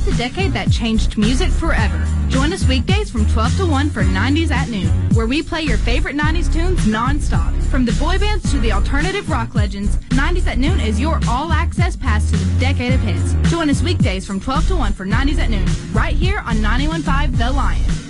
the decade that changed music forever. Join us weekdays from 12 to 1 for 90s at Noon, where we play your favorite 90s tunes non-stop. From the boy bands to the alternative rock legends, 90s at Noon is your all-access pass to the decade of hits. Join us weekdays from 12 to 1 for 90s at Noon, right here on 91.5 The Lion.